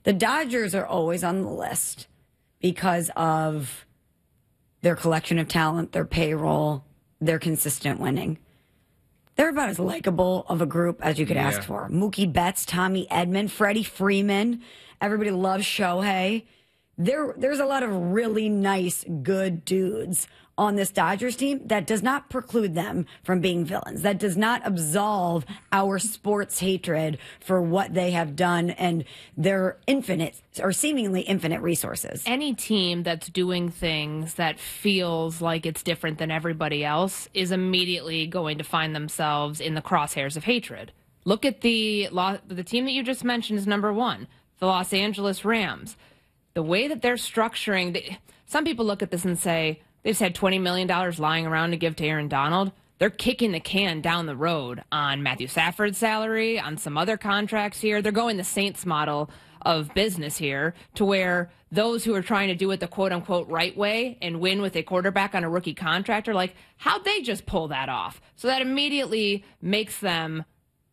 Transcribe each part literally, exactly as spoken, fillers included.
The Dodgers are always on the list because of their collection of talent, their payroll, their consistent winning. They're about as likable of a group as you could Yeah. ask for. Mookie Betts, Tommy Edman, Freddie Freeman. Everybody loves Shohei. There, there's a lot of really nice, good dudes on this Dodgers team. That does not preclude them from being villains. That does not absolve our sports hatred for what they have done and their infinite or seemingly infinite resources. Any team that's doing things that feels like it's different than everybody else is immediately going to find themselves in the crosshairs of hatred. Look at the the team that you just mentioned is number one, the Los Angeles Rams. The way that they're structuring, the, some people look at this and say, they just had twenty million dollars lying around to give to Aaron Donald. They're kicking the can down the road on Matthew Stafford's salary, on some other contracts here. They're going the Saints model of business here to where those who are trying to do it the quote-unquote right way and win with a quarterback on a rookie contract are like, how'd they just pull that off? So that immediately makes them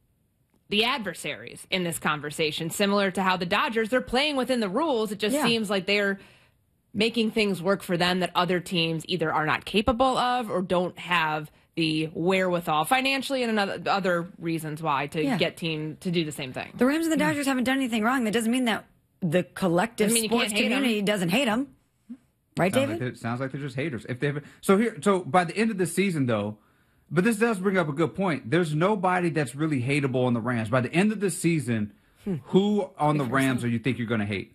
the adversaries in this conversation, similar to how the Dodgers, they're playing within the rules. It just Yeah. seems like they're making things work for them that other teams either are not capable of or don't have the wherewithal financially and another, other reasons why to Yeah. get team to do the same thing. The Rams and the Dodgers haven't done anything wrong. That doesn't mean that the collective Doesn't mean you sports can't hate 'em. community doesn't hate them. Right, Sounds David? like they- sounds like they're just haters. If they so here, so by the end of the season, though, but this does bring up a good point. There's nobody that's really hateable on the Rams. By the end of the season, who on the Rams are you think you're going to hate?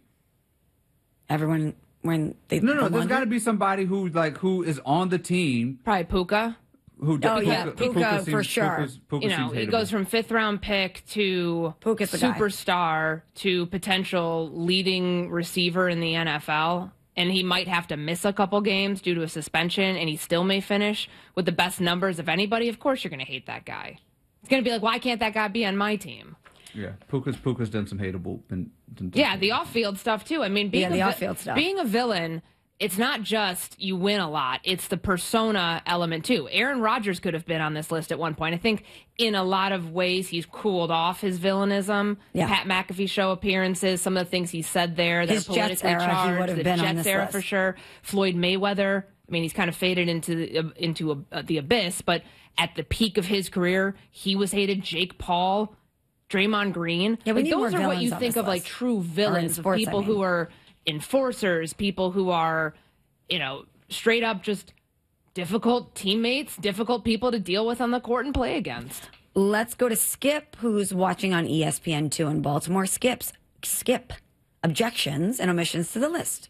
Everyone, when they No, no, the there's one- got to be somebody who like who is on the team Probably Puka. who. Oh, yeah, Puka seems- for sure. Puka's- Puka You know, seems it hateable. goes from fifth round pick to Puka's the guy. superstar to potential leading receiver in the N F L. And he might have to miss a couple games due to a suspension, and he still may finish with the best numbers of anybody. Of course, you're going to hate that guy. It's going to be like, why can't that guy be on my team? Yeah, Puka's Puka's done some hateable. Been, done some Yeah, the off-field stuff too. I mean, being Yeah, the a vi- off-field stuff. Being a villain, it's not just you win a lot; it's the persona element too. Aaron Rodgers could have been on this list at one point. I think in a lot of ways he's cooled off his villainism. Yeah. Pat McAfee show appearances, some of the things he said there that His are Jets politically era, he charged. would have the been on Jets this era list. for sure. Floyd Mayweather. I mean, he's kind of faded into the, uh, into a, uh, the abyss, but at the peak of his career, he was hated. Jake Paul. Draymond Green. Yeah, we like, need more those are what you villains on think this of like list. true Or in villains sports, of people I mean. who are enforcers, people who are, you know, straight up just difficult teammates, difficult people to deal with on the court and play against. Let's go to Skip, who's watching on E S P N two in Baltimore. Skips, Skip, objections and omissions to the list.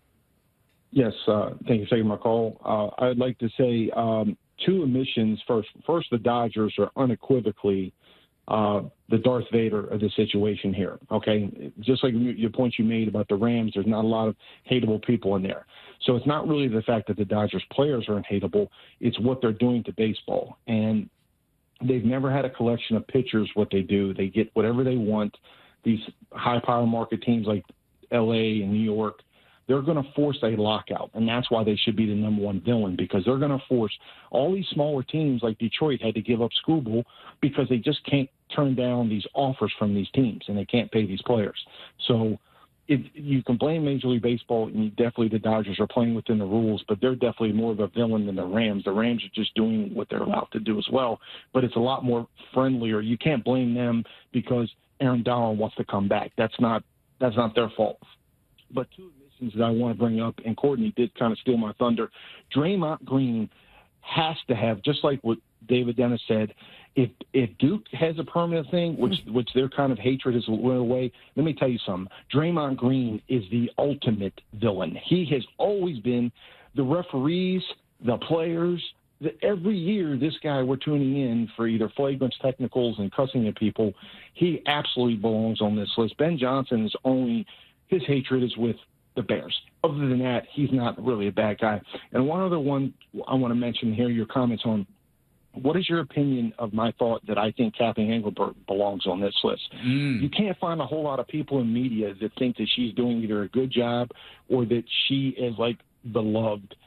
Yes, uh, thank you for taking my call. Uh, I'd like to say um, two omissions first. First, the Dodgers are unequivocally uh, the Darth Vader of the situation here. Okay, just like your point you made about the Rams, there's not a lot of hateable people in there. So it's not really the fact that the Dodgers players aren't hateable; it's what they're doing to baseball. And they've never had a collection of pitchers. What they do, they get whatever they want. These high-power market teams like L A and New York, they're going to force a lockout, and that's why they should be the number one villain, because they're going to force all these smaller teams like Detroit had to give up Skubal because they just can't turn down these offers from these teams, and they can't pay these players. So if you can blame Major League Baseball, and you definitely the Dodgers are playing within the rules, but they're definitely more of a villain than the Rams. The Rams are just doing what they're allowed to do as well, but it's a lot more friendlier. You can't blame them because Aaron Donald wants to come back. That's not that's not their fault. But two omissions that I want to bring up, and Courtney did kind of steal my thunder. Draymond Green has to have, just like what David Dennis said, if if Duke has a permanent thing, which which their kind of hatred is went away, let me tell you something. Draymond Green is the ultimate villain. He has always been. The referees, the players, the, every year this guy we're tuning in for either flagrant technicals and cussing at people. He absolutely belongs on this list. Ben Johnson is only his hatred is with the Bears. Other than that, he's not really a bad guy. And one other one I want to mention here, your comments on. What is your opinion of my thought that I think Kathy Engelbert belongs on this list? Mm. You can't find a whole lot of people in media that think that she's doing either a good job or that she is, like, beloved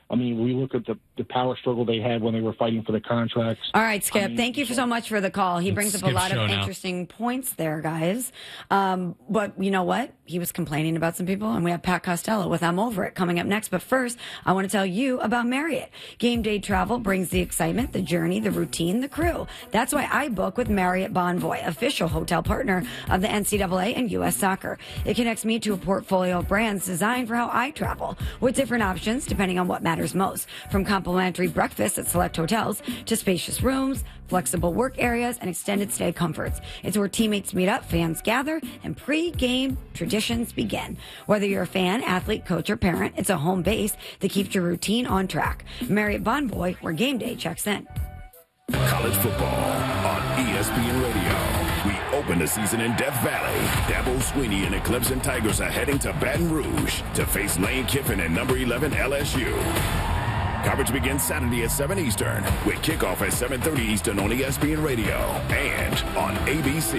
I mean, we look at the, the power struggle they had when they were fighting for the contracts. All right, Skip, I mean, thank you for so much for the call. He brings up a Skip's lot of show now. interesting points there, guys. Um, but you know what? He was complaining about some people, and we have Pat Costello with I'm Over It coming up next. But first, I want to tell you about Marriott. Game day travel brings the excitement, the journey, the routine, the crew. That's why I book with Marriott Bonvoy, official hotel partner of the N C double A and U S Soccer. It connects me to a portfolio of brands designed for how I travel, with different options depending on what matters most, from complimentary breakfast at select hotels to spacious rooms, flexible work areas, and extended stay comforts. It's where teammates meet up, fans gather, and pre-game traditions begin. Whether you're a fan, athlete, coach, or parent, it's a home base that keeps your routine on track. Marriott Bonvoy, where game day checks in. College football on E S P N Radio. We open the season in Death Valley. Dabo Swinney and the Clemson Tigers are heading to Baton Rouge to face Lane Kiffin and number eleven L S U. Coverage begins Saturday at seven Eastern, with kickoff at seven thirty Eastern on E S P N Radio and on A B C.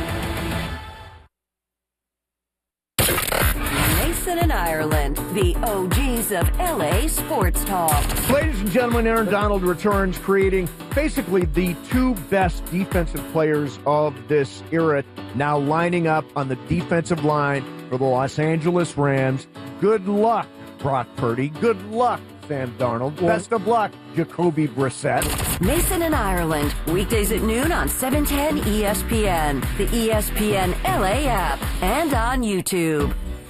Mason and Ireland, the O Gs of L A sports talk. Ladies and gentlemen, Aaron Donald returns, creating basically the two best defensive players of this era, now lining up on the defensive line for the Los Angeles Rams. Good luck, Brock Purdy. Good luck, Sam Darnold. Best of luck, Jacoby Brissett. Mason and Ireland, weekdays at noon on seven ten E S P N, the E S P N L A app, and on YouTube.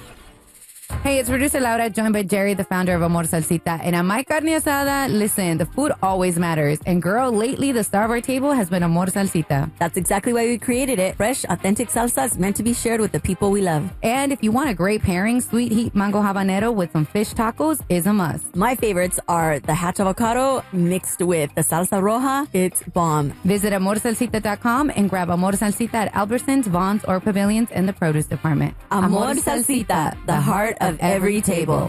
Hey, it's producer Laura, joined by Jerry, the founder of Amor Salsita. And on my carne asada, listen, the food always matters. And girl, lately the star of our table has been Amor Salsita. That's exactly why we created it. Fresh, authentic salsas meant to be shared with the people we love. And if you want a great pairing, sweet heat mango habanero with some fish tacos is a must. My favorites are the hatch avocado mixed with the salsa roja. It's bomb. Visit amor salsita dot com and grab Amor Salsita at Albertsons, Vaughn's, or Pavilions in the produce department. Amor Salsita, the heart of every table.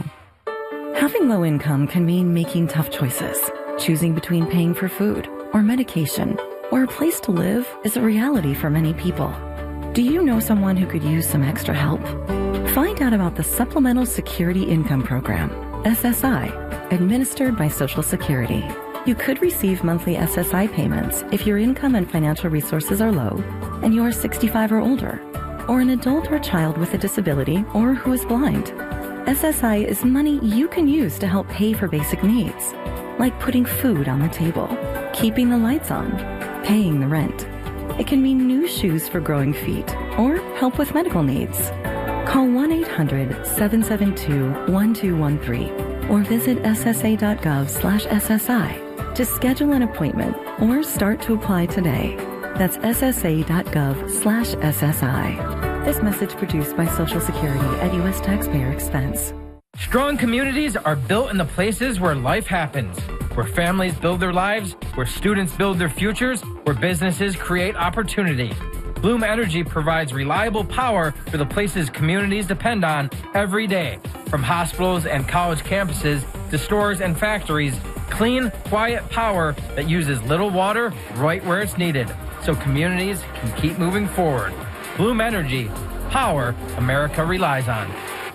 Having low income can mean making tough choices. Choosing between paying for food or medication or a place to live is a reality for many people. Do you know someone who could use some extra help? Find out about the Supplemental Security Income Program, S S I, administered by Social Security. You could receive monthly S S I payments if your income and financial resources are low and you are sixty-five or older, or an adult or child with a disability or who is blind. S S I is money you can use to help pay for basic needs, like putting food on the table, keeping the lights on, paying the rent. It can mean new shoes for growing feet or help with medical needs. Call one eight hundred seven seven two one two one three or visit S S A dot gov slash S S I to schedule an appointment or start to apply today. That's S S A dot gov slash S S I. This message produced by Social Security at U S taxpayer expense. Strong communities are built in the places where life happens, where families build their lives, where students build their futures, where businesses create opportunity. Bloom Energy provides reliable power for the places communities depend on every day. From hospitals and college campuses to stores and factories, clean, quiet power that uses little water right where it's needed, so communities can keep moving forward. Bloom Energy, power America relies on.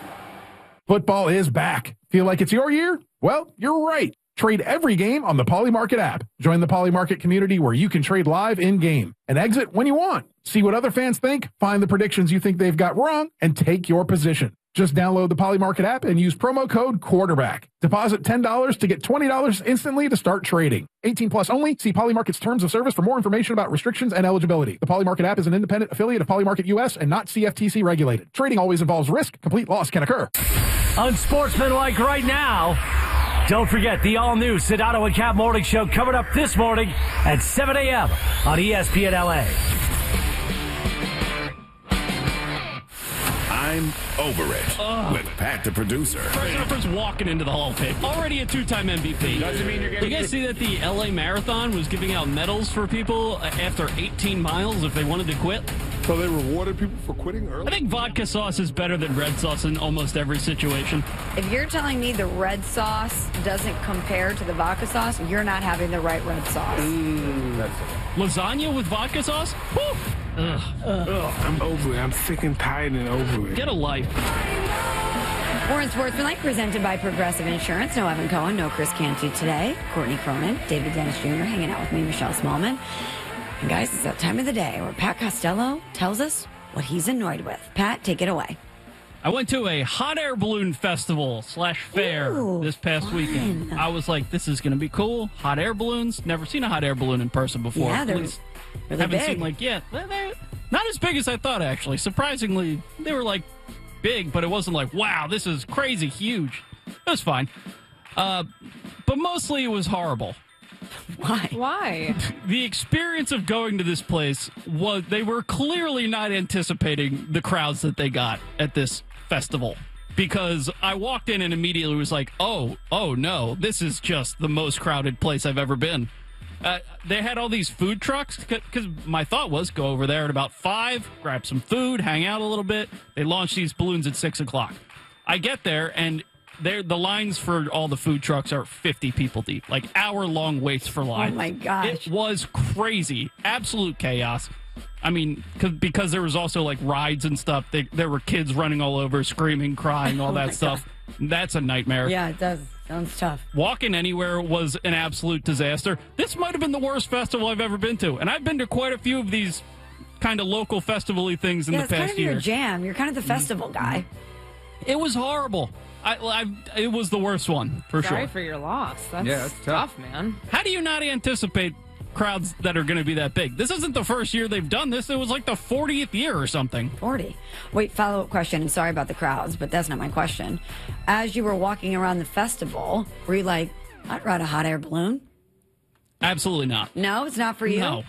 Football is back. Feel like it's your year? Well, you're right. Trade every game on the Polymarket app. Join the Polymarket community where you can trade live in-game and exit when you want. See what other fans think, find the predictions you think they've got wrong, and take your position. Just download the Polymarket app and use promo code quarterback. Deposit ten dollars to get twenty dollars instantly to start trading. eighteen plus only. See Polymarket's terms of service for more information about restrictions and eligibility. The Polymarket app is an independent affiliate of Polymarket U S and not C F T C regulated. Trading always involves risk. Complete loss can occur. Unsportsmanlike right now. Don't forget the all-new Sedano and Cap Morning Show coming up this morning at seven a.m. on E S P N L A. I'm Over It Ugh. with Pat, the producer. First walking into the Hall of Fame. Already a two-time M V P. Doesn't mean you're getting. You guys see that the L A Marathon was giving out medals for people after eighteen miles if they wanted to quit? So they rewarded people for quitting early? I think vodka sauce is better than red sauce in almost every situation. If you're telling me the red sauce doesn't compare to the vodka sauce, you're not having the right red sauce. Mm, that's it. Lasagna with vodka sauce? Woo! Ugh. Ugh. Ugh. I'm over it. I'm sick and tired and over it. Get a life. Warren Sportsmanlike, presented by Progressive Insurance. No Evan Cohen, no Chris Canty today. Courtney Cronin, David Dennis Junior hanging out with me, Michelle Smallman. And guys, it's that time of the day where Pat Costello tells us what he's annoyed with. Pat, take it away. I went to a hot air balloon festival slash fair Ooh, this past fun. weekend. I was like, this is going to be cool. Hot air balloons. Never seen a hot air balloon in person before. Yeah, they're At least really haven't big. seen like yet. They're, they're not as big as I thought, actually. Surprisingly, they were like big, but it wasn't like, wow, this is crazy huge. It was fine. Uh, but mostly it was horrible. Why? Why? The experience of going to this place was, they were clearly not anticipating the crowds that they got at this festival, because I walked in and immediately was like, oh, oh no, this is just the most crowded place I've ever been. Uh, they had all these food trucks, because my thought was go over there at about five, grab some food, hang out a little bit. They launched these balloons at six o'clock. I get there, and There, the lines for all the food trucks are fifty people deep, like hour-long waits for lines. Oh, my gosh. It was crazy. Absolute chaos. I mean, cause, because there was also, like, rides and stuff. They, there were kids running all over, screaming, crying, all Oh, my that stuff. That's a nightmare. Yeah, it does. Sounds tough. Walking anywhere was an absolute disaster. This might have been the worst festival I've ever been to. And I've been to quite a few of these kind of local festival-y things in yeah, the it's past kind of year. your jam. You're kind of the festival guy. It was horrible. I, I, it was the worst one, for Sorry sure. for your loss. That's, Yeah, that's tough. tough, man. How do you not anticipate crowds that are going to be that big? This isn't the first year they've done this. It was like the fortieth year or something. forty. Wait, follow-up question. And sorry about the crowds, but that's not my question. As you were walking around the festival, were you like, I'd ride a hot air balloon? Absolutely not. No, it's not for you? No.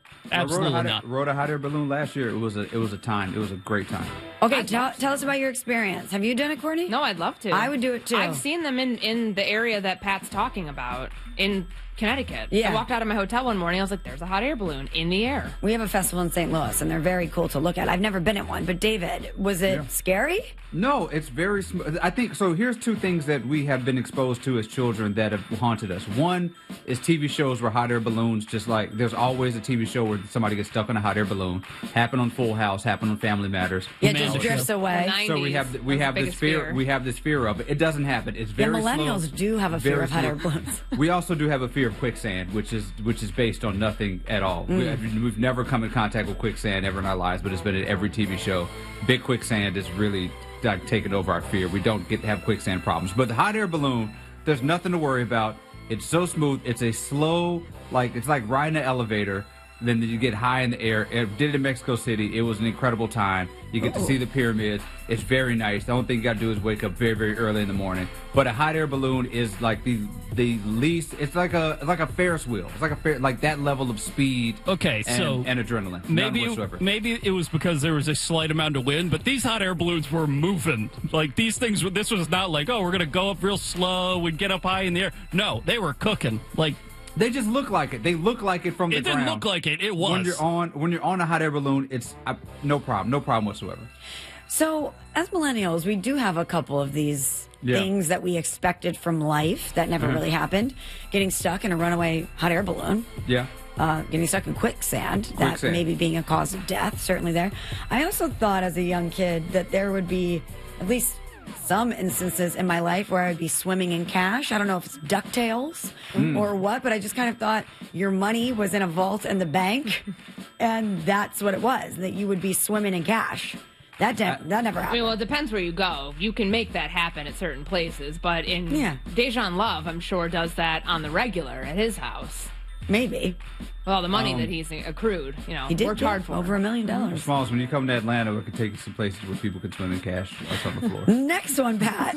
I Absolutely rode a not. hot, rode a hot air balloon last year. It was a it was a time. It was a great time. Okay, tell, tell us about your experience. Have you done it, Courtney? No, I'd love to. I would do it too. I've seen them in, in the area that Pat's talking about in Connecticut. Yeah. I walked out of my hotel one morning. I was like, there's a hot air balloon in the air. We have a festival in Saint Louis, and they're very cool to look at. I've never been at one, but David, was it Yeah. scary? No, it's very. Sm- I think so. Here's two things that we have been exposed to as children that have haunted us. One is T V shows where hot air balloons, just like there's always a T V show where somebody gets stuck in a hot air balloon. Happened on Full House. Happened on Family Matters. Yeah, it just drifts away. The So we have we was the have this biggest fear, fear. we have this fear of it. It doesn't happen. It's Yeah, very millennials slow, do have a fear very of hot air slow. balloons. We also do have a fear of quicksand, which is which is based on nothing at all. Mm. We, we've never come in contact with quicksand ever in our lives, but it's been in every T V show. Big quicksand is really like taking over our fear. We don't get to have quicksand problems, but the hot air balloon, there's nothing to worry about. It's so smooth. It's a slow, like it's like riding an elevator. Then you get high in the air. I did it in Mexico City. It was an incredible time. You get to see the pyramids. It's very nice. The only thing you got to do is wake up very, very early in the morning. But a hot air balloon is like the the least. It's like a it's like a Ferris wheel. It's like a fair, like that level of speed. Okay, and, so and adrenaline. None Maybe whatsoever. maybe it was because there was a slight amount of wind, but these hot air balloons were moving. Like these things, were- this was not like, oh, we're gonna go up real slow. We'd get up high in the air. No, they were cooking. Like They just look like it. They look like it from the it ground. didn't look like it. It was. When you're on when you're on a hot air balloon, it's uh, no problem. No problem whatsoever. So, as millennials, we do have a couple of these Yeah. things that we expected from life that never Mhm. really happened. Getting stuck in a runaway hot air balloon. Yeah. Uh, getting stuck in quicksand, that Quicksand. maybe being a cause of death, certainly there. I also thought as a young kid that there would be at least some instances in my life where I would be swimming in cash. I don't know if it's DuckTales Mm. or what, but I just kind of thought your money was in a vault in the bank, and that's what it was, that you would be swimming in cash. That de- that never I happened. mean, well, it depends where you go. You can make that happen at certain places, but in Yeah. Dejan Love, I'm sure, does that on the regular at his house. Maybe. Well, the money Um, that he's accrued, you know, He did worked get hard for over a million dollars. Smalls, when you come to Atlanta, we can take you some places where people can swim in cash. That's on the floor. Next one, Pat.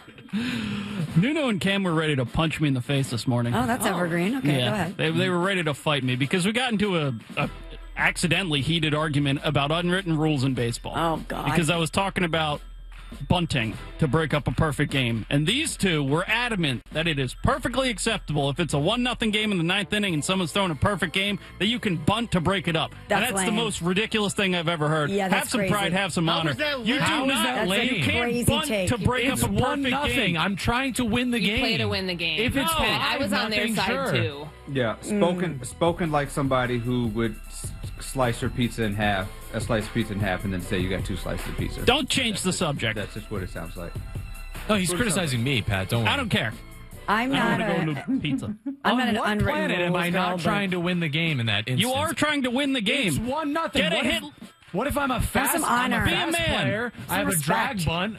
Nuno and Cam were ready to punch me in the face this morning. Oh, that's evergreen. Okay, yeah, go ahead. They, they were ready to fight me because we got into a, a accidentally heated argument about unwritten rules in baseball. Oh, God. Because I was talking about bunting to break up a perfect game, and these two were adamant that it is perfectly acceptable if it's a one nothing game in the ninth inning and someone's throwing a perfect game that you can bunt to break it up. That's and that's the lame. most ridiculous thing I've ever heard. Yeah, have that's some crazy. pride, have some How honor. is that You lame? do How is not. that You lame? can't Crazy bunt take. to break It's up a perfect one nothing. game. I'm trying to win the You game. play to win the game. If it's No, I was on their five nothing, side sure. too. Yeah, spoken spoken like somebody who would s- slice your pizza in half, a slice of pizza in half, and then say you got two slices of pizza. Don't change the subject. That's just what it sounds like. No, he's criticizing me, Pat. Don't worry. I don't care. I'm I not don't a, want to go to pizza. I'm On not an what unwritten planet am rules I girl, not but- trying to win the game in that instance? You are trying to win the game. It's one nothing. Get a what hit. If, what if I'm a fast, some I'm honor. a Be a fast man. player? Some I have respect. a drag bunt.